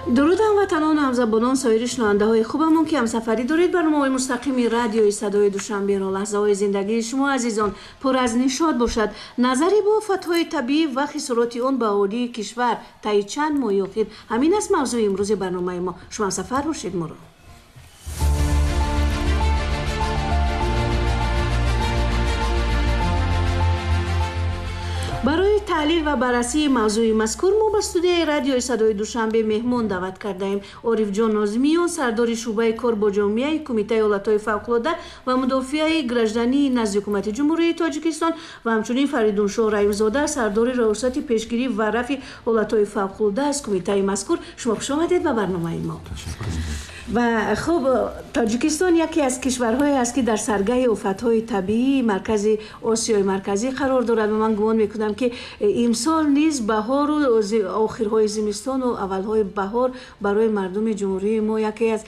درود هموطنان و همزبانان سایر شنونده های خوبمون که همسفری دارید. برنامه مستقیم رادیوی صدای دوشنبه را لحظه های زندگی شما عزیزان پر از نشاط باشد. نظری با آفت‌های طبیعی و خسارات آن به اهالی کشور طی چند ماه اخیر همین است موضوع امروز برنامه ما. شما همسفر باشید. ما رو برای تحلیل و بررسی موضوع مذکور ما به استودیوی رادیوی صدای دوشنبه مهمان دعوت کرده ایم. عارف جان ناظمیان، سردار شعبه کار با جامعه کمیته حالتهای فوق‌العاده و مدافع گراجدانی نزد حکومت جمهوری تاجیکستان و همچنین فریدون شاه رحیم‌زاده، سردار ریاست پیشگیری و رفع حالتهای فوق‌العاده از کمیته مذکور. شما خوش آمدید به برنامه ما. و خب تاجیکستان یکی از کشورهایی است که در سرگه آفت‌های طبیعی مرکز آسیای مرکزی قرار دارد و من گمان میکنم که امسال نیز بهار و آخرهای زمستان و اولهای بهار برای مردم جمهوری ما یکی از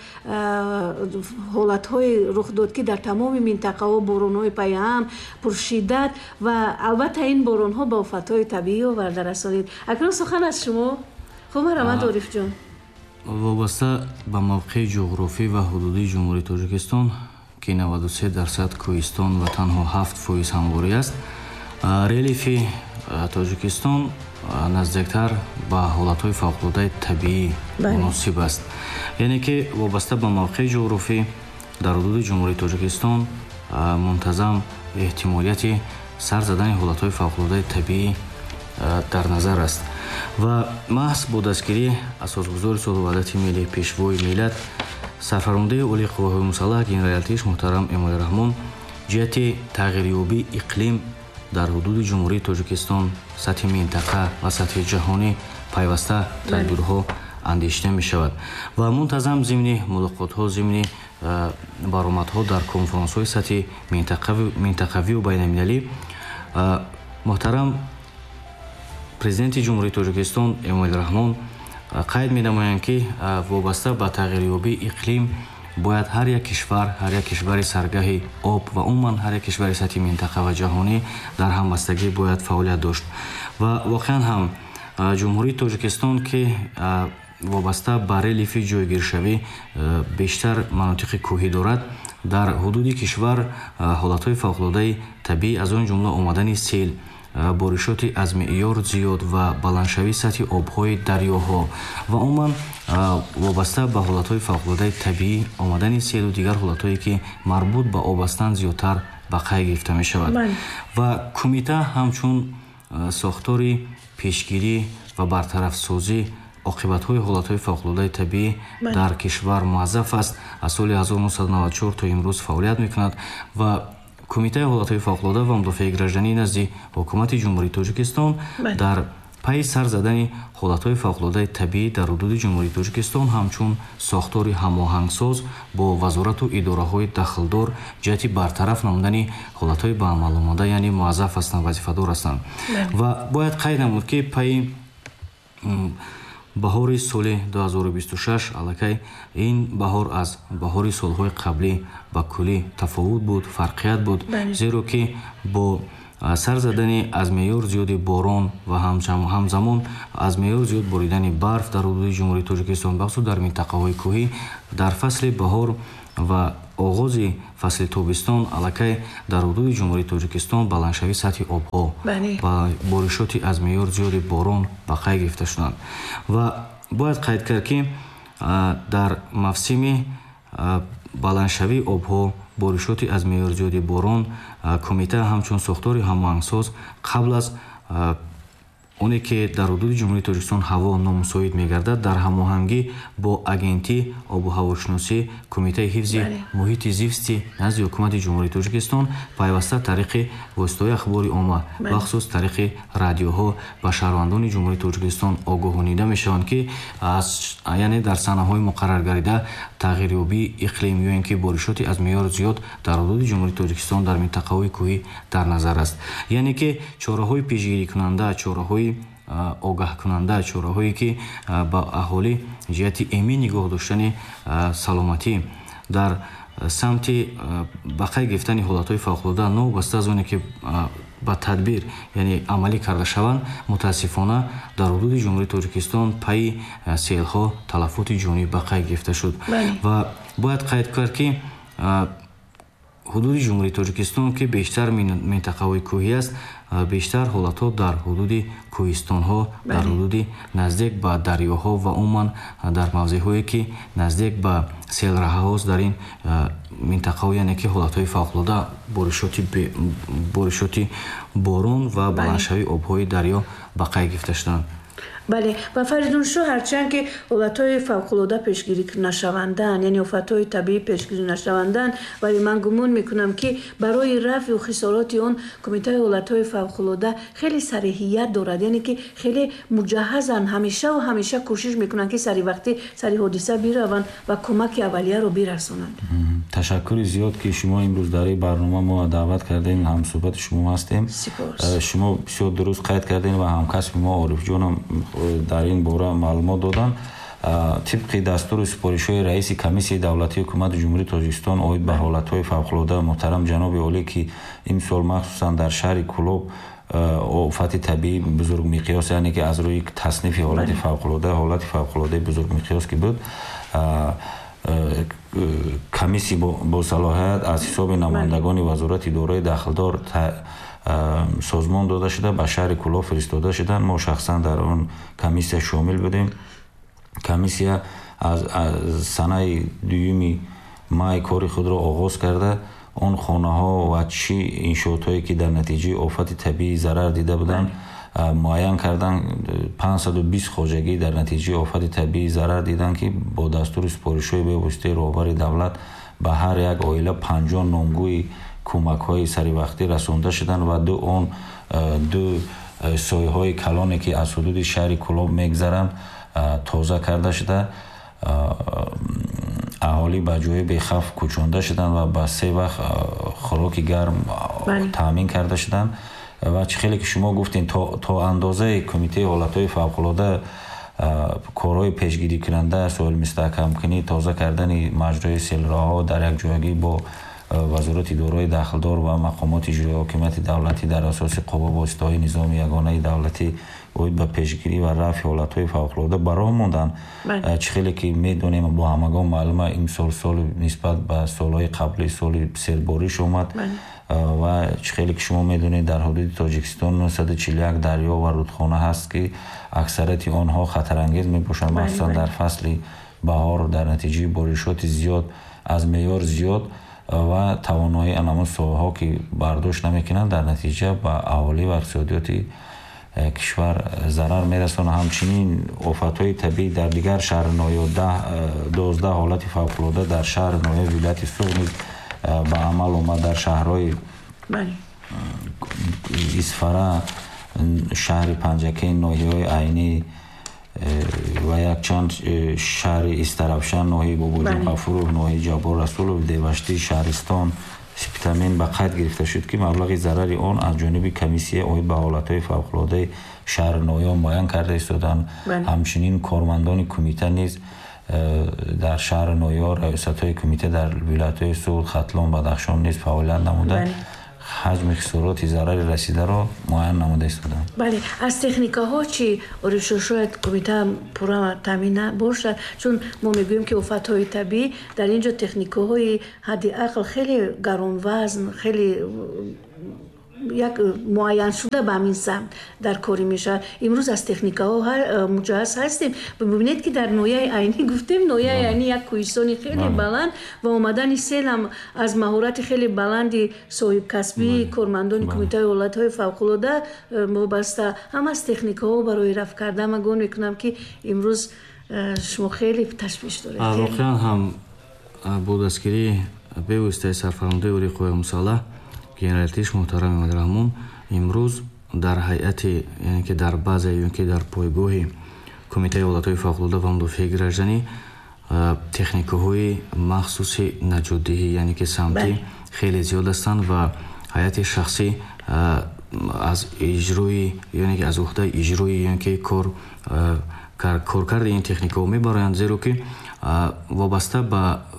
حالت‌های رخ داد که در تمام منطقه ها باران‌های پیام پرشدت و البته این باران‌ها به آفت‌های طبیعی آورده رسانید. اکنون سخن از شما. خب مرحمت عارف جان. وابسته به موقع جغرافی و حدودی جمهوری تاجیکستان که 93% کوهستان و تنها 7% همواری است، ریلیف تاجیکستان نزدیکتر به حالتهای فوق‌العاده طبیعی مناسب است. یعنی که وابسته به موقع جغرافی در حدود جمهوری تاجیکستان منتظم احتمالیت سر زدن حالتهای فوق‌العاده طبیعی در نظر است و محض با دستگیری اساسگذار صلح و وحدت ملی پیشوای ملت سرفرمانده عالی قوه‌های مسلح گنرال ارتش محترم امامالله رحمون جهت تغییریابی اقلیم در حدود جمهوری تاجیکستان سطح منطقه و سطح جهانی پیوسته تدبیرها اندیشیده می شود و منتظم ضمن ملاقات‌ها، ضمن برآمدها در کنفرانس‌های سطح منطقوی و بین‌المللی محترم президенти ҷумҳурии тоҷикистон эмомалли раҳмон қайд менамоянд ки вобаста ба тағйирёбии иқлим бояд ҳар як кишвари саргаҳи об ва умуман ҳар як кишвари сатҳи минтақа ва ҷаҳонӣ дар ҳамбастагӣ бояд фаъолият дошт ва воқеан ҳам ҷумҳурии тоҷикистон ки вобаста ба релифи ҷойгиршавӣ бештар манотиқи кӯҳӣ дорад, дар ҳудуди кишвар ҳолатҳои фавқулоддаи табиӣ аз он ҷумла омадани сел, боришоти аз меъёр зиёд ва баландшавии сатҳи обҳои дарёҳо ва умуман вобаста ба ҳолатҳои фавқулоддаи табиӣ омадани селу дигар ҳолатҳое ки марбут ба об ҳастанд зиёдтар ба қайд гирифта мешавад ва кумита ҳамчун сохтори пешгирӣ ва бартарафсозӣ оқибатҳои ҳолатҳои фавқулоддаи табиӣ дар кишвар муаззаф аст. Аз соли 1994 то имрӯз фаъолият мекунад ва кумитаи ҳолатҳои фавқулодда ва мудофиаи гражданӣ назди ҳукумати ҷумҳурии тоҷикистон дар пайи сар задани ҳолатҳои фавқулоддаи табиӣ дар ҳудуди ҷумҳурии тоҷикистон ҳамчун сохтори ҳамоҳангсоз бо вазорату идораҳои дахлдор ҷиҳати бартараф намудани ҳолатҳои ба амал омада, яъне муаззаф ҳастанд, вазифадор ҳастанд ва бояд қайд намуд ки пайи баҳори соли 2026 аллакай ин баҳор аз баҳори солҳои қаблӣ ба куллӣ тафовут буд, фарқият буд, зеро ки бо сар задани аз меъёр зиёди борон ва ҳамзамон аз меъёр зиёд боридани барф дар ҳудуди ҷумҳурии тоҷикистон бахусус дар минтақаҳои кӯҳӣ дар фасли баҳор ва оғози фасли тобистон аллакай дар ҳудуди ҷумҳурии тоҷикистон баландшавии сатҳи обҳо ва боришоти аз меъёр зиёди борон ба қайд гирифта шуданд ва бояд қайд кард ки дар мавсими баландшавии обҳо, боришоти аз меъёр зиёди борон, кумита ҳамчун сохтори ҳамоҳангсоз қабл аз оне ки дар ҳудуди ҷумҳурии тоҷикистон ҳаво номусоид мегардад, дар ҳамоҳангӣ бо агентии обу ҳавошиносӣ кумитаи ҳифзи муҳити зисти назди ҳукумати ҷумҳурии тоҷикистон пайваста тариқи воситаҳои ахбори omma бахусус тариқи радиоҳо ба шаҳрвандони ҷумҳурии тоҷикистон огоҳонида мешаванд ки яъне дар санаҳои муқаррар гарида тағйирёбии иқлим ё ин ки боришоти аз меъёр зиёд дар ҳудуди ҷумҳурии тоҷикистон дар минтақаҳои кӯҳӣ дар назар аст. Яъне ки чораҳои пешгирикунанда, чораҳои огаҳкунанда, чораҳое ки ба аҳолӣ ҷиҳати эмин нигоҳ доштани саломатӣ дар самти ба қайд гирифтани ҳолатҳои фавқулодда новобаста аз оне ки ба тадбир яъне амалӣ карда шаванд, мутаассифона дар ҳудуди ҷумҳурии Тоҷикистон пайи селҳо талафоти ҷонӣ ба қайд гирифта шуд. Ва бояд қайд кард ки ҳудуди ҷумҳурии Тоҷикистон ки бештар минтақаҳои кӯҳӣ аст, бештар ҳолатҳо дар ҳудуди кӯҳистонҳо, дар ҳудуди наздик ба дарёҳо ва умуман дар мавзеъҳое ки наздик ба селраҳаҳост, дар ин минтақаҳо яъне ки ҳолатҳои фавқулода боришоти борон ва баландшавии обҳои дарё ба қайд гирифта шуданд. бале, ва Фаридуншо ҳарчанд ки ҳолатҳои фавқулода пешгирӣ нашаванданд, яъне офатҳои табиӣ пешгирӣ нашаванданд, вале ман гумон мекунам ки барои рафъу хисороти он кумитаи ҳолатҳои фавқулода хеле сареҳият дорад, яъне ки хеле муҷаҳҳазанд, ҳамеша кӯшиш мекунанд ки сари вақтӣ сари ҳодиса бираванд ва кӯмаки аввалияро бирасонанд. ташаккури зиёд ки шумо имрӯз дар ин барнома мо даъват кардем, ҳамсӯҳбати шумо ҳастем. шумо бисёр дуруст қайд кардем ва ҳамкасби мо Орифҷонам дар ин бора маълумот доданд. тибқи дастури супоришҳои раиси комиссияи давлатии ҳукумати ҷумҳурии Тоҷикистон оид ба ҳолатҳои фавқулода муҳтарам ҷаноби олӣ ки имсол махсусан дар шаҳри Кӯлоб офати табиӣ бузургмиқёс, яъне ки аз рӯи таснифи ҳолати фавқулодаи бузургмиқёс ки буд, комиссия бо салоҳият аз ҳисоби намояндагони вазорати идораи дахлдор созмон дода шуда ба шаҳри Кӯлоб фиристода шуданд. мо шахсан дар он комиссия шомил будем. комиссия аз санаи 2 май кори худро оғоз карда он хонаҳо ва чӣ иншоотҳое ки дар натиҷаи офати табиӣ зарар дида буданд муайян карданд. 520 хоҷагӣ дар натиҷаи офати табиӣ зарар диданд ки бо дастури супоришҳои бевоситаи роҳбари давлат ба ҳар як оила 50 номгӯи кӯмакҳои саривақтӣ расонда шуданд ва ду соҳаҳои калоне ки аз ҳудуди шаҳри Кӯлоб мегзаранд тоза карда шуда, аҳолӣ ба ҷои бехавф кӯчонда шуданд ва ба 3 вақт хӯроки гарм таъмин карда шуданд. ва чӣ хеле ки шумо гуфтин, то андозаи кумитаи ҳолатҳои фавқулода корҳои пешгирикунанда, соҳилмустаҳкамкунӣ, тоза кардани маҷрои селраҳо, дар якҷоягӣ бо вазорати идораи дахлдор ва мақомоти иҷроии ҳокимияти давлатӣ дар асоси қобовоситаҳои низоми ягонаи давлатӣ оид ба пешгирӣ ва рафъи ҳолатҳои фавқулода ба роҳ монданд. чӣ хеле ки медонем бо ҳамагон маълума имсол соли нисбат ба солҳои қаблӣ соли селбориш омад ва чӣ хеле ки шумо медонед дар ҳудуди Тоҷикистон 941 дарё ва рудхона ҳаст ки аксарияти онҳо хатарангез мебошанд, махсусан дар фасли баҳор дар натиҷаи боришоти зиёд аз меъёр зиёд ва тавонои анамун соҳаҳо ки бардошт намекунанд, дар натиҷа ба аҳолӣ ва иқтисодиёти кишвар зарар мерасонад. ҳамчунин офатҳои табиӣ дар дигар шаҳри ноё 12 ҳолати фавқулода дар шаҳри ноё вилояти Суғ низ ба амал омад. дар шаҳрҳои Исфара, шаҳри Панҷакин, ноҳияҳои Айнӣ ва якчанд шаҳри Истаравшан, ноҳияи Бобоҷон Ғафуров, ноҳияи Ҷаббор Расулов, Деваштӣ, Шаҳристон, Сипитамин ба қайд гирифта шуд ки маблағи зарари он аз ҷониби комиссия оид ба ҳолатҳои фавқулодаи шаҳри ноё муайян карда истоданд. ҳамчунин кормандони кумита низ дар шаҳри ноё, раёсатҳои кумита дар вилоятҳои Суғд, Хатлон, Бадахшон низ фаъолият намуда ҳаҷми хисороти зарари расидаро муайян намуда истоданд. бале, аз техникаҳо чӣ Орифшо, шояд кумита пурра таъмин бошад, чун мо мегӯем ки офатҳои табиӣ дар ин ҷо техникаҳои ҳадди ақл хеле гаронвазн, хеле як муайян шуда ба ҳамин самт дар корӣ мешавад. имрӯз аз техникаҳо муҷаҳҳаз ҳастем. бибинед ки дар ноҳияи Айнӣ гуфтем, ноҳияи Айнӣ як кӯҳистони хеле баланд ва омадани селам аз маҳорати хеле баланди соҳибкасбии кормандони кумитаи ҳолатҳои фавқулода вобаста ҳам аз техникаҳо барои рафъ карда. ман гумон мекунам ки имрӯз шумо хеле ташвиш доред. воқеан ҳам бо дастгирии бевоситаи сарфармондаи Ӯри Қувваи Мусаллаҳ генералтиш муҳтарами Мадраҳмон имрӯз дар ҳайати, яъне ки дар база ё ки дар пойгоҳи кумитаи ҳолатҳои фавқулода ва мудофиаи гражданӣ техникаҳои махсуси наҷотдиҳӣ, яъне ки самтӣ хеле зиёд ҳастанд ва ҳайати шахсӣ аз иҷрои, яъне ки аз уҳдаи иҷрои яъне ки коркарди ин техникаҳо мебароянд, зеро ки вобаста ба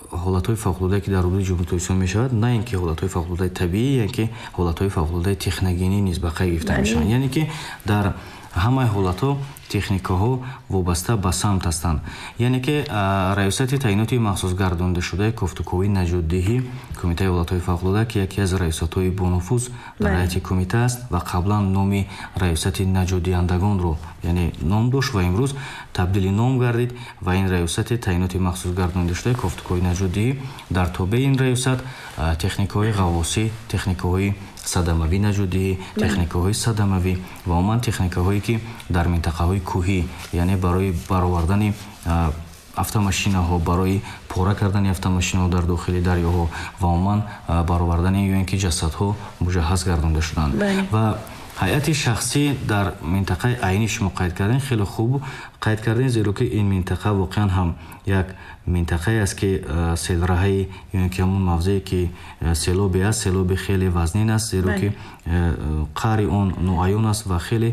ҳолатҳои фавқулодае ки дар ҳудуди ҷумҳурии тоҷикистон мешавад, на ин ки ҳолатҳои фавқулодаи табиӣ, яъне ки ҳолатҳои фавқулодаи техногенӣ низ ба қайд гирифта мешаванд. Яъне ки дар ҳамаи ҳолатҳо техникаҳо вобаста ба самт ҳастанд. Яъне ки раёсати таъиноти махсус гардонидашудаи кофтуковии наҷотдиҳӣ кумитаи ҳолатҳои фавқулода ки яке аз раёсатҳои бонуфуз дар ҳайати кумита аст ва қаблан номи раёсати наҷотдиҳандагонро яъне ном дошт ва имрӯз табдили ном гардид ва ин раёсати таъиноти махсус гардонидашудаи кофтуковии наҷотдиҳӣ дар тобеи ин раёсат техникаҳои ғаввосӣ, техникаҳои садамавӣ наҷотдиҳӣ, техникаҳои садамавӣ ва умуман техникаҳое ки дар минтақаҳои кӯҳӣ, яъне барои баровардани автомашинаҳо, барои пора кардани автомашинаҳо дар дохили дарёҳо ва умуман баровардани ё ин ки ҷасадҳо муҷаҳҳаз гардонида шуданд. Ва ҳайати шахсӣ дар минтақаи айни шумо қайд кардем, хеле хуб қайд кардем, зеро ки ин минтақа воқеан ҳам як минтақае аст ки селраҳаи ё ин ки ҳамун мавзее ки селобе аст, селоби хеле вазнин аст, зеро ки қаъри он ноаён аст ва хеле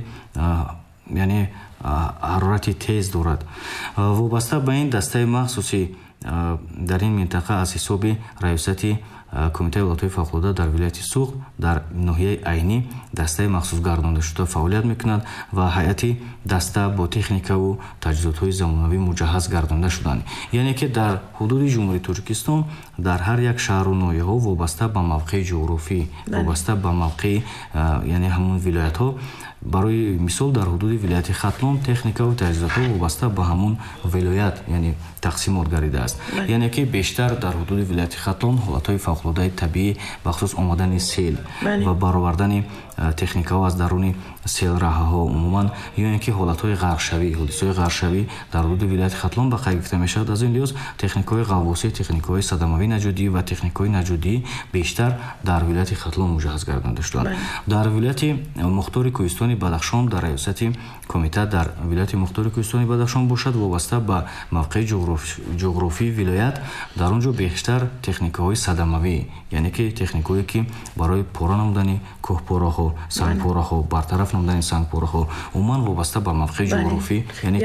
яъне ҳарорати тез дорад. Вобаста ба ин дастаи махсуси дар ин минтақа аз ҳисоби раёсати кумитаи ҳолатҳои фавқулода дар вилояти Суғд дар ноҳияи айнӣ дастаи махсус гардонидашуда фаъолият мекунад ва ҳайати даста бо техникаву таҷҳизотҳои замонавӣ муҷаҳҳаз гардонида шуданд. Яъне ки дар ҳудуди ҷумҳурии Тоҷикистон дар ҳар як шаҳру ноҳияҳо вобаста ба мавқеи ҷуғрофӣ, вобаста ба мавқеи яъне ҳамун вилоятҳо, барои мисол дар ҳудуди вилояти Хатлон техникаву таҷҳизотҳо вобаста ба ҳамун вилоят яъне тақсимот гардидааст. Яъне ки бештар дар ҳудуди вилояти Хатлон ҳолатҳои фавқулодаи табиӣ бахусус омадани сел ва баровардани техникаҳо аз даруни селраҳаҳо, умуман ё ин ки ҳолатҳои ғарқшавӣ, ҳодисаҳои ғарқшавӣ дар ҳудуди вилояти Хатлон ба қайд гирифта мешавад. Аз ин лиҳоз техникаҳои ғаввосӣ, техникаҳои садамавӣ наҷотдиҳӣ ва техникаҳои наҷотдиҳӣ бештар дар вилояти Хатлон муҷаҳҳаз гардонида шуданд. Дар вилояти Мухтори Кӯҳистони Бадахшон, дар раёсати кумита дар вилояти Мухтори Кӯҳистони Бадахшон бошад, вобаста ба мавқеи ҷуғрофии вилоят, дар он ҷо бештар техникаҳои садамавӣ, яъне ки техникаҳое ки барои пора намудани кӯҳпораҳо, сангпораҳо, бартараф намудани сангпораҳо, умуман вобаста ба мавқеи ҷуғрофӣ, яъне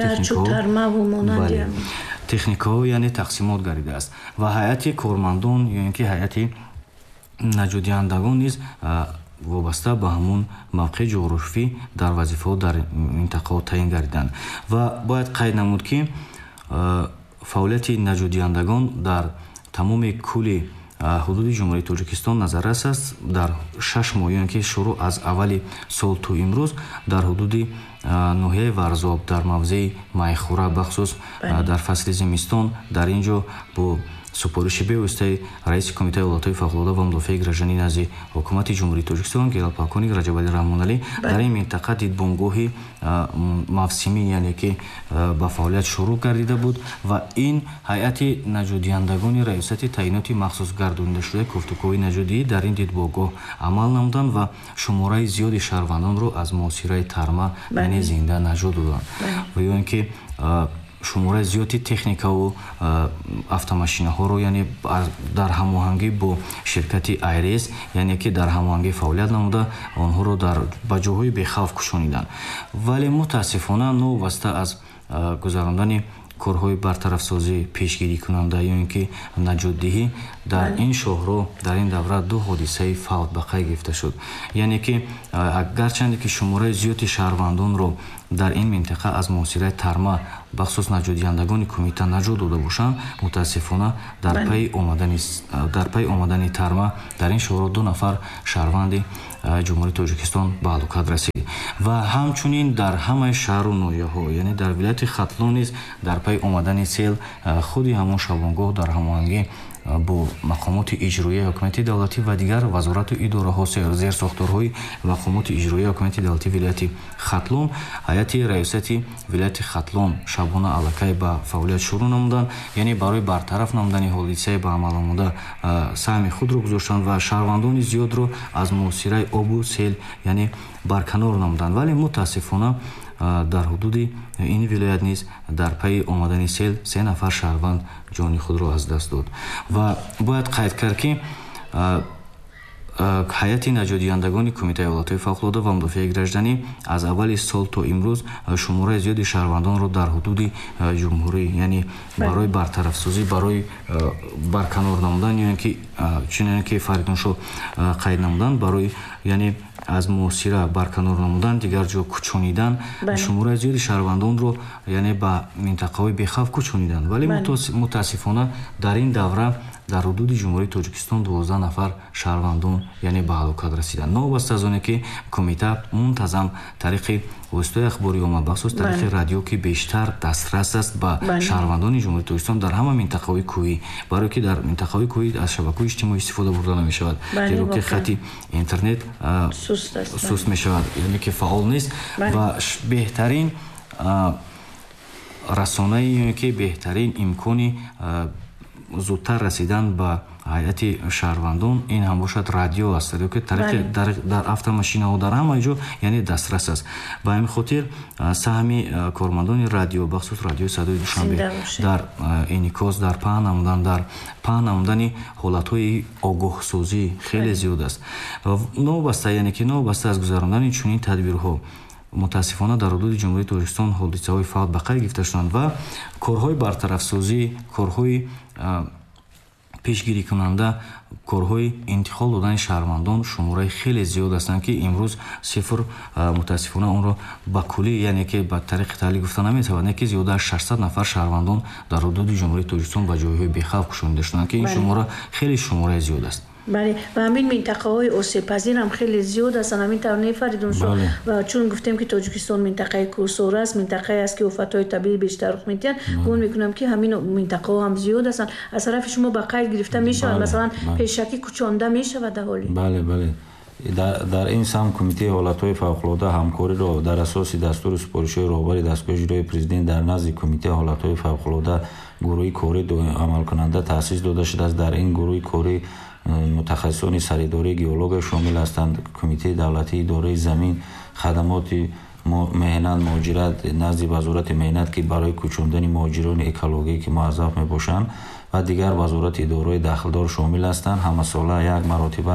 техникаҳо яъне тақсимот гардидааст. Ва ҳайати кормандон ё ин ки ҳайати наҷотдиҳандагон низ вобаста ба ҳамун мавқеи ҷуғрофӣ дар вазифаҳо дар минтақаҳо таъин гардиданд. Ва бояд қайд намуд ки фаъолияти наҷотдиҳандагон дар тамоми кулли ҳудуди ҷумҳурии Тоҷикистон назаррас аст. Дар 6 моҳ ё ин ки шуруъ аз аввали сол то имрӯз дар ҳудуди ноҳияи Варзоб, дар мавзеи Майхӯра, бахусус дар фасли зимистон, дар ин ҷо бо супориши бевоситаи раиси кумитаи ҳолатҳои фавқулода ва мудофиаи гражданӣ назди ҳукумати ҷумҳурии Тоҷикистон генерал-полковник Раҷабалӣ Раҳмоналӣ дар ин минтақа дидбонгоҳи мавсимӣ яъне ки ба фаъолият шуруъ гардида буд ва ин ҳайати наҷотдиҳандагони раёсати таъиноти махсус гардонидашудаи кофтуковии наҷотдиҳӣ дар ин дидбонгоҳ амал намуданд ва шумораи зиёди шаҳрвандонро аз муосираи тарма яъне зинда наҷот доданд ва ё ин ки шумораи зиёди техникаву автомашинаҳоро яъне дар ҳамоҳангӣ бо ширкати Айрес яъне ки дар ҳамоҳангӣ фаъолият намуда онҳоро ба ҷойҳои бехавф кушониданд. Вале мутаассифона новобаста аз гузарондани корҳои бартарафсозӣ, пешгирикунанда ё ин ки наҷотдиҳӣ дар ин шоҳро дар ин давра 2 ҳодисаи фавт ба қайд гирифта шуд. Яъне ки гарчанде ки шумораи зиёди шаҳрвандонро дар ин минтақа аз муосираи тарма бахусус наҷотдиҳандагони кумита наҷот дода бошанд, мутаассифона дар пайи омадани тарма дар ин шоҳро 2 нафар шаҳрванди ҷумҳурии Тоҷикистон ба ҳалокат расид. Ва ҳамчунин дар ҳамаи шаҳру ноҳияҳо яъне дар вилояти Хатлон низ дар пайи омадани сел худи ҳамон шабонгоҳ дар ҳамоҳангӣ бо мақомоти иҷроияи ҳокимияти давлатӣ ва дигар вазорату идораҳо, зерсохторҳои мақомоти иҷроияи ҳокимияти давлатии вилояти Хатлон, ҳайати раёсати вилояти Хатлон шабона аллакай ба фаъолият шуруъ намуданд, яъне барои бартараф намудани ҳодисаи ба амал омада саҳми худро гузоштанд ва шаҳрвандони зиёдро аз муосираи обу сел яъне барканор намуданд. Вале мутаассифона дар ҳудуди ин вилоят низ дар пайи омадани сел 3 нафар шаҳрванд ҷони худро аз даст дод. Ва бояд қайд кард ки ҳайати наҷотдиҳандагони Кумитаи ҳолатҳои фавқулодда ва мудофиаи гражданӣ аз аввали сол то имрӯз шумораи зиёди шаҳрвандонро дар ҳудуди ҷумҳурӣ, яъне барои бартарафсозӣ, барои барканор намудан, чуноне ки Фаридуншо қайд намудан, барои яъне аз муосира барканор намудан, дигар ҷо кӯчонидан, шумораи зиёди шаҳрвандонро яъне ба минтақаҳои бехавф кӯчонидан. Вале мутаассифона дар ин давра дар ҳудуди ҷумҳурии Тоҷикистон 12 нафар шаҳрвандон яъне ба ҳалокат расиданд. Новобаста аз оне ки кумита мунтазам тариқи воситаҳои ахбори омма, бахусус тариқи радио ки бештар дастрас аст ба шаҳрвандони ҷумҳурии Тоҷикистон дар ҳама минтақаҳои кӯҳӣ, барое ки дар минтақаҳои кӯҳӣ аз шабакаҳои иҷтимоӣ истифода бурда намешавад, зеро ки хати интернет суст мешавад, яъне ки фаъол нест ва беҳтарин расонаи ки беҳтарин имкони зудтар расидан ба ҳайати шаҳрвандон ин ҳам бошад радио аст, ки тариқи дар автомашинаҳо дар ҳамаи ҷо яъне дастрас аст. Ба ҳамин хотир саҳми кормандони радио, бахусус радиои Садои Душанбе дар инъикос, дар паҳн намудани ҳолатҳои огоҳсозӣ хеле зиёд аст. Новобаста яъне ки новобаста аз гузарондани чунин тадбирҳо мутаассифона дар ҳудуди ҷумҳурии Тоҷикистон ҳодисаҳои фавт ба қайд гирифта шуданд ва корҳои бартарафсозӣ, корҳои пешгирикунанда, корҳои интиқол додани шаҳрвандон шумораи хеле зиёд ҳастанд ки имрӯз сифр мутаассифона онро ба куллӣ яъне ки ба тариқи таълиқ гуфта наметавад, не ки зиёда аз 600 нафар шаҳрвандон дар ҳудуди ҷумҳурии Тоҷикистон ба ҷойҳои бехавф кушонида шуданд ки ин шумора хеле шумораи зиёд аст. бале ва ҳамин минтақаҳои осебпазир ҳам хеле зиёд ҳастанд. ҳамин тавр не Фаридуншо, ва чун гуфтем ки Тоҷикистон минтақаи кӯҳсора аст, минтақае аст ки офатҳои табиӣ бештар рух медиҳанд, гумон мекунам ки ҳамин минтақаҳо ҳам зиёд ҳастанд. аз тарафи шумо ба қайд гирифта мешавад, масалан пешакӣ кӯчонда мешавад аҳолӣ? бале дар ин сам Кумитаи ҳолатҳои фавқулодда ҳамкориро дар асоси дастури супоришҳои роҳбари дастгоҳи иҷроии президент дар назди Кумитаи ҳолатҳои фавқулодда гурӯҳи кори амалкунанда таъсис дода шудааст. дар ин гурӯҳи корӣ мутахассисони саридории геология шомил ҳастанд. Кумитаи давлатии идораи замин, хадамоти меҳнат, муҳоҷират назди вазорати меҳнат ки барои кӯчондани муҳоҷирони экологӣ ки муаззаф мебошанд ва дигар вазорати идораи дахлдор шомил ҳастанд. Ҳамасола як маротиба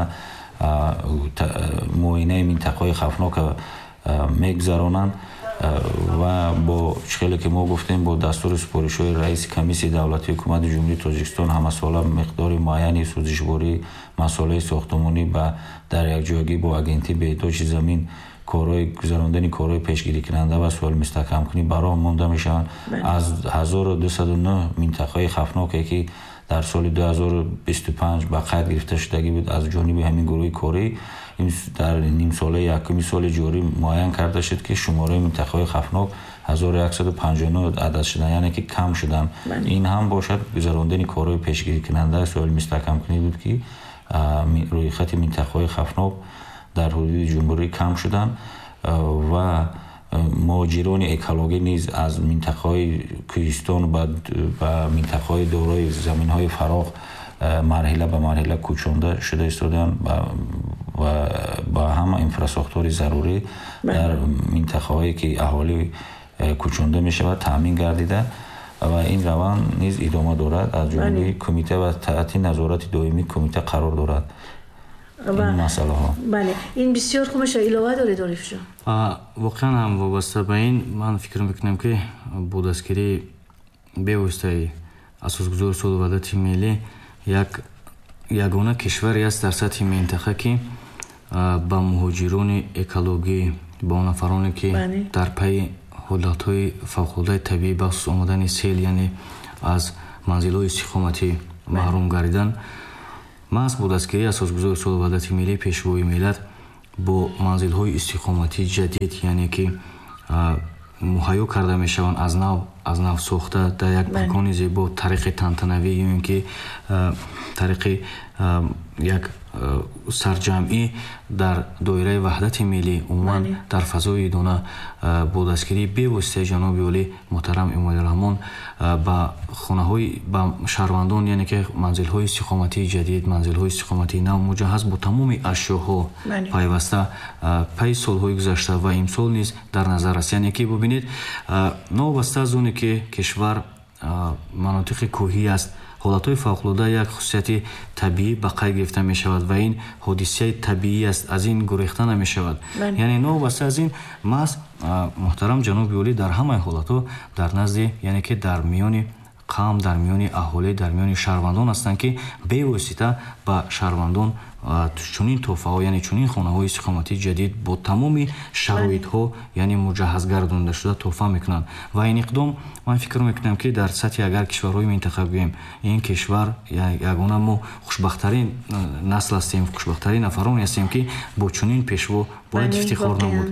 муоинаи минтақаҳои хавфнок мегузаронанд ва бо хеле ки мо гуфтем бо дастури супоришҳои раиси комиссияи давлатии ҳукумати ҷумҳурии Тоҷикистон ҳамасола миқдори муайяни сӯзишвории масъолаи сохтмонӣ ба дар якҷоягӣ бо агентии беҳдошти замин корҳои гузарондани корҳои пешгирикунанда ва суҳоли мустаҳкамкунӣ ба роҳ монда мешаванд. аз 1209 минтақаи хавфноке ки дар соли 2025 ба қайд гирифта шудагӣ буд аз ҷониби ҳамин гурӯҳи корӣ, дар нимсолаи якуми соли ҷорӣ муайян карда шуд ки шумораи минтақаҳои хавфнок 1159 адад шуданд, яъне ки кам шуданд. ин ҳам бошад гузарондани корҳои пешгирикунанда суҳоли мустаҳкамкунӣ буд ки рӯйхати минтақаҳои хавфнок дар ҳудуди ҷумҳурӣ кам шуданд ва муҳоҷирони экологӣ низ аз минтақаҳои кӯҳистон ба минтақаҳои дорои заминҳои фароғ марҳила ба марҳила кӯчонда шуда истоданд ва ба ҳама инфрасохтори зарурӣ дар минтақаҳое ки аҳолӣ кӯчонда мешавад таъмин гардида ва ин раванд низ идома дорад аз ҷониби кумита ва таҳти назорати доимии кумита қарор дорад. ин масъалаҳо. бале ин бисёр хуб мешавад. илова доред Орифҷон? воқеан ҳам вобаста ба ин ман фикр мекунам ки бо дастгирии бевоситаи асосгузори суд ваҳдати миллӣ ягона кишваре аст дар сатҳи минтақа ки ба муҳоҷирони экологӣ, ба он нафароне ки дар пайи ҳолатҳои фавқулоддаи табиӣ бахусус омадани сел, яъне аз манзилҳои истиқоматӣ маҳрум гардидан, маҳз бо дастгирии асосгузори суд ваҳдати миллӣ пешвои миллат бо манзилҳои истиқоматӣ ҷадид, яъне ки муҳайё карда мешаванд аз нав сохта дар як макони зебо, тариқи тантанавӣ ё ин ки тариқи як сарҷамъӣ дар доираи ваҳдати миллӣ умуман дар фазои идона бо дастгирии бевоситаи ҷаноби олӣ муҳтарам Эмомалироҳмон ба хонаҳои ба шаҳрвандон, яъне ки манзилҳои истиқоматии ҷадид, манзилҳои истиқоматии нав муҷаҳҳаз бо тамоми ашёҳо пайваста паи солҳои гузашта ва имсол низ дар назар аст. Яъне ки бубинед новобаста аз оне ки кишвар манотиқи кӯҳӣ аст, ҳолатҳои фавқулода як хусусияти табиӣ ба қайд гирифта мешавад ва ин ҳодисаи табиӣ аст, аз ин гурехта намешавад. яъне новобаста аз ин маҳз муҳтарам ҷаноби олӣ дар ҳамаи ҳолатҳо дар назди яъне ки дар миёни қавм, дар миёни аҳолӣ, дар миёни шаҳрвандон ҳастанд ки бевосита ба шаҳрвандон чунин тоҳфаҳо, яъне чунин хонаҳои истиқоматии ҷадид бо тамоми шароитҳо, яъне муҷаҳҳаз гардонида шуда тоҳфа мекунанд. ва ин иқдом ман фикр мекунам ки дар сатҳи агар кишварҳои минтақа гӯем ин кишвар ягона мо хушбахттарин насл ҳастем, хушбахттарин нафароне ҳастем ки бо чунин пешво бояд ифтихор намуд.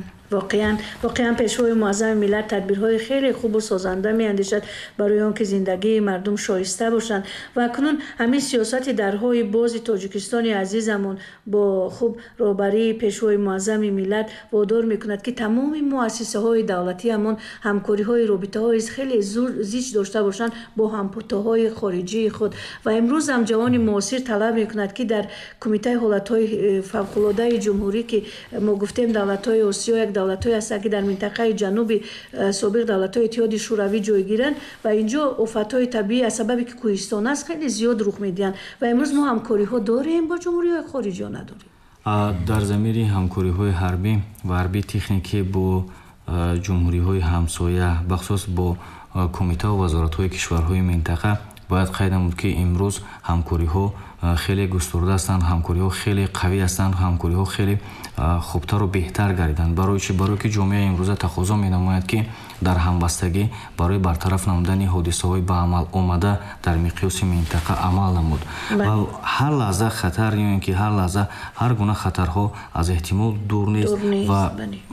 واقعا پیشوای معظم ملت تدبیرهای خیلی خوب و سازنده می‌اندیشد برای آنکه زندگی مردم شایسته باشند و اکنون همین سیاست درهای باز تاجیکستان عزیزمون با خوب رهبری پیشوای معظم ملت وادار می‌کند که تمام مؤسسه‌های دولتی همون همکاری‌های رابطه‌های خیلی زیچ داشته باشند با همپوتاهای خارجی خود و امروز هم جوان معاصر طلب می‌کند که در کمیته حالت‌های فوق‌العاده جمهوری که ما گفتیم دولت‌های آسیا یک دولت‌های هستند که در منطقه جنوبی سابق دولت‌های اتحادیه شوروی جای گیرند و اینجا آفت‌های طبیعی از سببی که کوهستان است خیلی زیاد رخ می‌دهند و امروز ما همکاری‌ها داریم با جمهوری‌های خارجی نداریم. در زمینه همکاری‌های حربی و حربی تکنیکی با جمهوری‌های همسایه بخصوص با کمیته و وزارت‌های کشورهای منطقه باید قید نمود که امروز همکاری‌ها خیلی گسترده هستند، همکاری‌ها خیلی قوی هستند، همکاری‌ها خیلی خوبتر و بهتر گردیدند. برای چی؟ برای که جامعه امروزه تقاضا می‌نماید که در همبستگی برای برطرف نمودن حادثه‌های به عمل آمده در مقیاس منطقه عمل نمود. و هر لحظه خطر یعنی که هر لحظه هر گونه خطرها از احتمال دور نیست و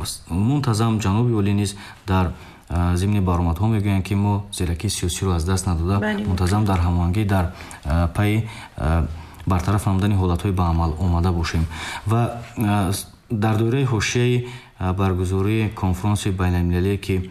منتظم جناب عالی نیز در ضمن برآمدها میگویند که ما زیرکی سیاسی رو از دست نداده منتظم در هماهنگی در پی برطرف نمودن حالت‌های به عمل آمده باشیم. و در دوره حاشیه برگزاری کنفرانس بین‌المللی که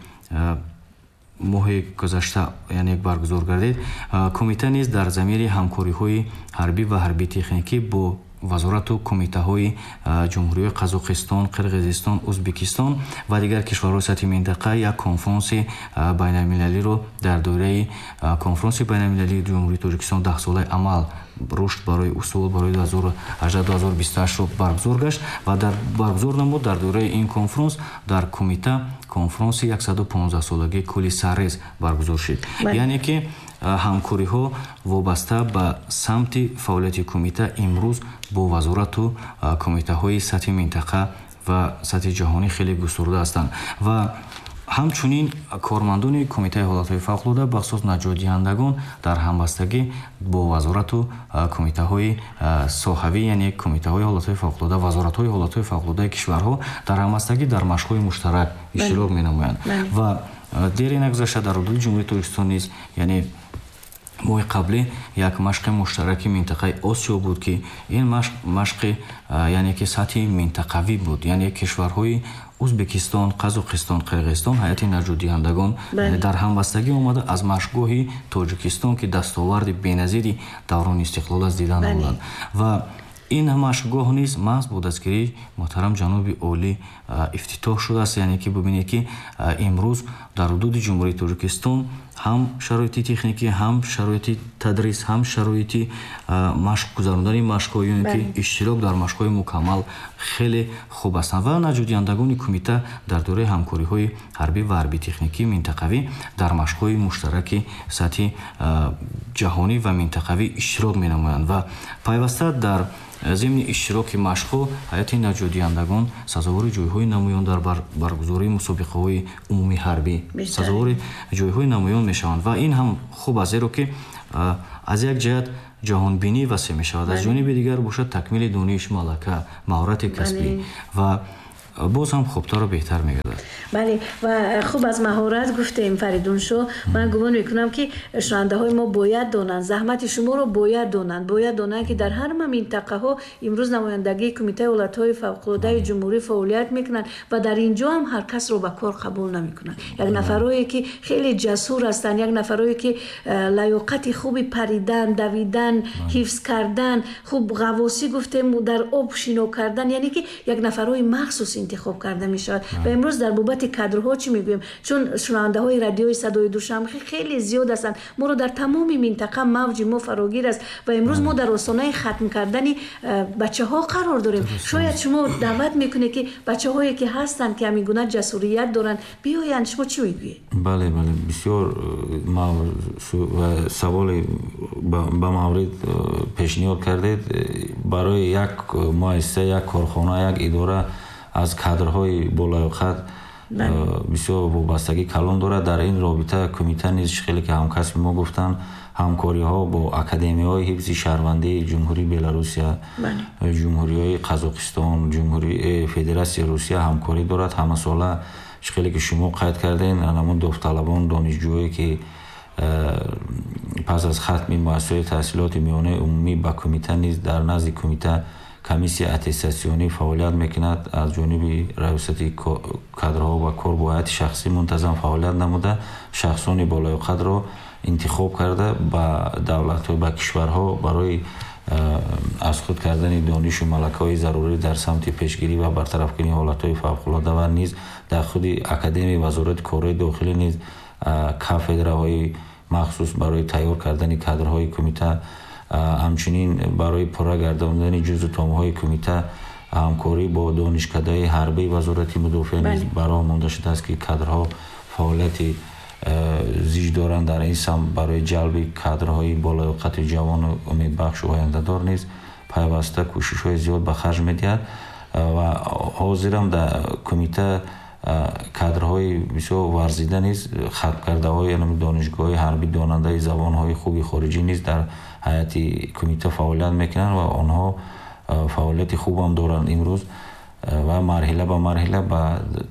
ماه گذشته یعنی یک برگزار گردید، کمیته نیز در زمینه همکاری‌های حربی و حربی تکنیکی با وزارت و کمیته‌های جمهوری قزاقستان، قرقیزستان، ازبکستان و دیگر کشورهای سطح منطقه یک کنفرانس بین‌المللی رو در دوره کنفرانس بین‌المللی جمهوری تاجیکستان 10 ساله عمل رشد برای اصول برای 2018-2028 رو برگزار گشت و در برگزار نمود در دوره این کنفرانس در کمیته کنفرانس 115 سالگی کلی سرریز برگزار شد. یعنی که همکاری‌ها وابسته به سمت فعالیت کمیته امروز با وزارت و کمیته‌های سطح منطقه و سطح جهانی خیلی گسترده هستند و همچنین کارمندان کمیته حالت‌های فوق‌العاده بخصوص نجات دهندگان در همبستگی با وزارت و کمیته‌های ساحوی یعنی کمیته‌های حالت‌های فوق‌العاده وزارت‌های حالت‌های فوق‌العاده کشورها در همبستگی در مشق‌های مشترک اشتراک می‌نمایند و دیر نگذشته در حدود جمهوری تاجیکستان نیز یعنی ماه قبلی یک مشق مشترک منطقه آسیا بود که این مشق یعنی که سطح منطقوی بود، یعنی کشورهای ازبکستان، قزاقستان، قرقیزستان هیئت نجات دهندگان در همبستگی آمده از مشقگاه تاجیکستان که دستاورد بی‌نظیری دوران استقلال از دیدن آمدند و این مشقگاه نیز محض با دستگیری محترم جناب عالی افتتاح شده است. یعنی که ببینید که امروز در حدود جمهوری تاجیکستان هم شرایط تکنیکی، هم شرایط تدریس، هم شرایط مشق گذراندن مشق‌های که اشتراک در مشق‌های مکمل خیلی خوب است و نجات دهندگان کمیته در دوره همکاری‌های حربی و حربی تکنیکی منطقوی در مشق‌های مشترک سطح جهانی و منطقوی اشتراک می‌نمایند و پیوسته در ضمن اشتراک مشق‌ها هیئت نجات دهندگان سزاوار جای‌های نمایان در برگزاری مسابقه‌های عمومی حربی سزاوار جای‌های نمایان می‌شوند و این هم خوب است زیرا که از یک جهت جهانبینی وسیع می‌شود، از جانب دیگر باشد تکمیل دانش ملکه مهارت کسبی و باز هم خوبتر و بهتر میگردد. بله و خوب از مهارت گفتیم فریدون شو. من گمان میکنم که شنونده های ما باید دانند، زحمت شما رو باید دانند که در هر منطقه ها امروز نمایندگی کمیته ایالت های فوق‌العاده جمهوری فعالیت میکنند و در اینجا هم هر کس رو به کار قبول نمیکنند. یک نفرایی که خیلی جسور هستند، یک نفرایی که لیاقت خوبی پریدن، دویدن، حفظ کردن، خوب غواصی گفتیم در آب شنا کردن، یعنی که یک نفرای مخصوص интихоб карда мешавад. ва имрӯз дар бобати кадрҳо чӣ мегӯем? чун шунавандаҳои радиои Садои Душанбе хеле зиёд ҳастанд. моро дар тамоми минтақа мавҷи мо фарогир аст ва имрӯз мо дар осонаи хатм кардани бачаҳо қарор дорем. шояд шумо даъват мекунед ки бачаҳое ки ҳастанд ки ҳамин гуна ҷасурият доранд биёянд. шумо чӣ мегӯед? бале бисёр саволи ба маврид пешниҳод кардед. барои як муассиса, як корхона, як идора аз кадрҳои болоиқат бисёр вобастагӣ калон дорад. дар ин робита кумита низ хеле ки ҳамкасби мо гуфтанд ҳамкориҳо бо академияҳои ҳифзи шаҳрвандии ҷумҳурии Беларусия, ҷумҳуриҳои Қазоқистон, ҷумҳурии Федератсияи Русия ҳамкорӣ дорад. ҳамасола хеле ки шумо қайд кардем, анамон довталабон, донишҷӯе ки пас аз хатми муассисаҳои таҳсилоти миёнаи умумӣ ба кумита низ дар назди кумита комиссия аттестатсионӣ фаъолият мекунад. аз ҷониби раёсати кадрҳо ва кор бо ҳайати шахсӣ мунтазам фаъолият намуда шахсони болоиқатро интихоб карда ба давлатҳо, ба кишварҳо барои аз худ кардани донишу малакаҳои зарурӣ дар самти пешгирӣ ва бартарафкунии ҳолатҳои фавқулодда ва низ дар худи академияи вазорати корҳои дохилӣ низ кафедраҳои махсус барои тайёр кардани кадрҳои кумита, ҳамчунин барои пурра гардондани ҷузъу томҳои кумита ҳамкорӣ бо донишкадаи ҳарбии вазорати мудофиа низ бароҳ монда шудааст ки кадрҳо фаъолияти зиж доранд. дар ин самт барои ҷалби кадрҳои болоиқати ҷавону умедбахшу ояндадор низ пайваста кӯшишҳои зиёд ба харҷ медиҳад ва ҳозирам дар кумита кадрҳои бисёр варзида низ хатмкардаҳои донишгоҳи ҳарбӣ донандаи забонҳои хуби хориҷӣ низ дар ҳайати кумита фаъолият мекунанд ва онҳо фаъолияти хубам доранд имрӯз ва марҳила ба марҳила ба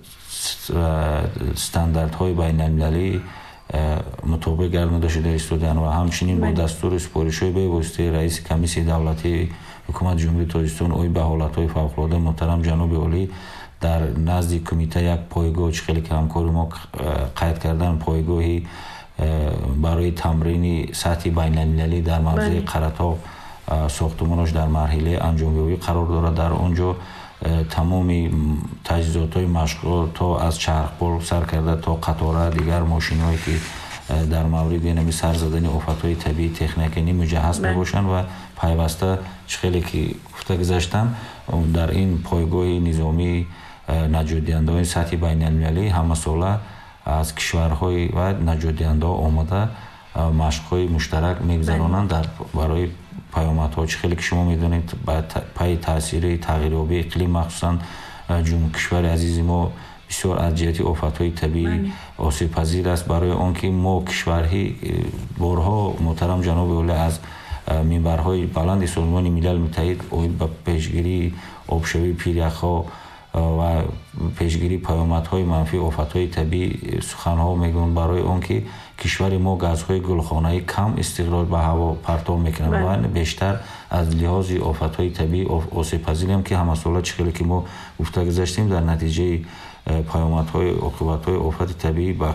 стандартҳои байналмилалӣ мутобиқ гардонида шуда истодаанд ва ҳамчунин бо дастури супоришҳои бевоситаи раиси комиссияи давлатии ҳукумати ҷумҳурии Тоҷикистон оид ба ҳолатҳои фавқулодда муҳтарам ҷаноби олӣ дар назди кумита як пойгоҳ хеле ки ҳамкори мо қайд кардан пойгоҳи барои тамрини сатҳи байналмилалӣ дар мавзеи қаратҳо сохтумонош дар марҳилаи анҷомёбӣ қарор дорад. дар он ҷо тамоми таҷҳизотҳои машқҳо то аз чархбол сар карда то қатора дигар мошинҳое ки дар мавриди нами сар задани офатҳои табиӣ техниканӣ муҷаҳҳаз мебошанд ва пайваста хеле ки гуфта гузаштам дар ин пойгоҳи низомии наҷотдиҳандаҳои сатҳи байналмилалӣ ҳамасола аз кишварҳои ва наҷотдиҳандаҳо омада машқҳои муштарак мегузаронанд дар барои паёмадҳо. хеле ки шумо медонед пайи таъсири тағйирёбии иқлим махсусан кишвари азизи мо бисёр аз ҷиҳати офатҳои табиӣ осебпазир аст. барои он ки мо кишварҳӣ борҳо муҳтарам ҷаноби олӣ аз минбарҳои баланди созмони милали муттаҳид оид ба пешгирии обшавии пиряхҳо ва пешгирии паёмадҳои манфии офатҳои табиӣ суханҳо мегӯем. барои он ки кишвари мо газҳои гулхонаӣ кам истихроҷ ба ҳаво партов мекунад ва бештар аз лиҳози офатҳои табиӣ осебпазирем ки ҳамасола чӣ хеле ки мо гуфта гузаштем дар натиҷаи паёмадҳои оқибатҳои офати табиӣ ба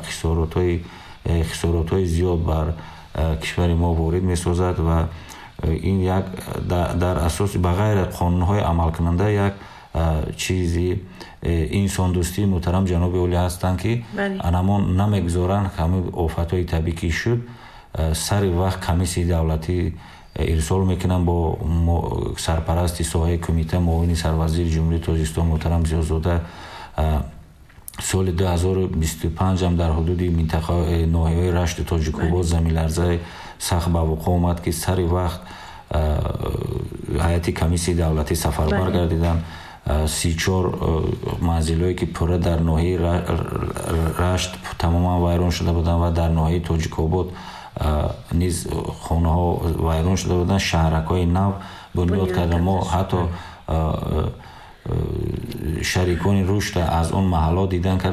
хисоротҳои зиёд бар кишвари мо ворид месозад ва ин як дар асоси ба ғайр қонунҳои амалкунанда як чизи инсондӯстии муҳтарам ҷаноби олӣ ҳастанд ки анамон намегузоранд ҳамин офатҳои табиӣ ки шуд сари вақт комиссияи давлатӣ ирсол мекунанд бо сарпарасти соҳаи кумита муовини сарвазири ҷумҳурии Тоҷикистон муҳтарам Зиёзода соли 2025 дар ҳудуди минтақаи ноҳияҳои рашту Тоҷикобод заминларзаи сахт ба вуқӯъ омад ки сари вақт ҳайати комиссияи давлатӣ сафарбар гардиданд 34 манзилҳое ки пурра дар ноҳияи рашт тамоман вайрон шуда буданд ва дар ноҳияи Тоҷикобод низ хонаҳо вайрон шуда буданд, шаҳракҳои нав бунёд карданд. мо ҳатто шарикони рушд аз он маҳаллот дидан